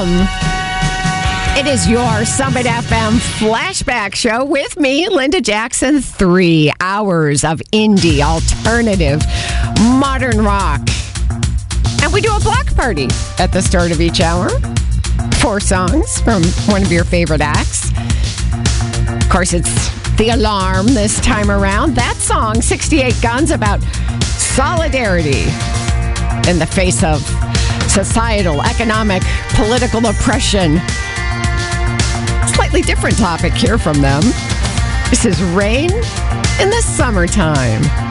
Welcome. It is your Summit FM flashback show with me, Linda Jackson. 3 hours of indie, alternative, modern rock. And we do a block party at the start of each hour. 4 songs from one of your favorite acts. Of course, it's The Alarm this time around. That song, 68 Guns, about solidarity in the face of societal, economic, political oppression. Slightly different topic here from them. This is Rain in the Summertime.